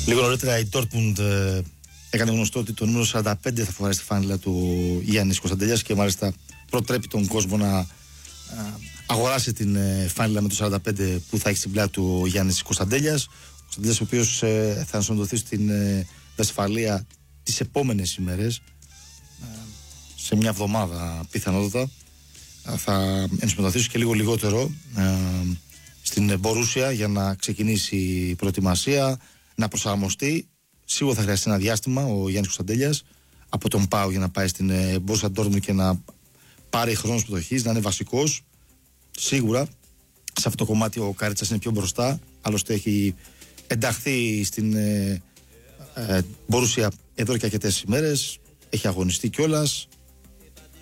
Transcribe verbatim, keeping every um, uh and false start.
Λίγο νωρίτερα η Dortmund ε, έκανε γνωστό ότι το νούμερο σαράντα πέντε θα φοράει στη φάνηλα του Γιάννης Κωνσταντέλιας και μάλιστα προτρέπει τον κόσμο να ε, αγοράσει την ε, φάνηλα με το σαράντα πέντε που θα έχει στην πλάτη του ο Γιάννης Κωνσταντέλιας. Ο Κωνσταντέλιας ο οποίος ε, θα ενσωματωθεί στην ε, Βεσφαλία τις επόμενες ημέρες, ε, σε μια εβδομάδα πιθανότατα. Ε, θα ενσωματωθεί και λίγο λιγότερο ε, στην Μπορούσια για να ξεκινήσει η προετοιμασία, να προσαρμοστεί. Σίγουρα θα χρειαστεί ένα διάστημα ο Γιάννης Κωνσταντέλιας από τον ΠΑΟ για να πάει στην Μπόρσα Ντόρτμουντ και να πάρει χρόνο συμμετοχής, να είναι βασικός. Σίγουρα σε αυτό το κομμάτι ο Κάριτσας είναι πιο μπροστά. Άλλωστε έχει ενταχθεί στην ε, ε, Μπορούσια εδώ και αρκετές ημέρες. Έχει αγωνιστεί κιόλας.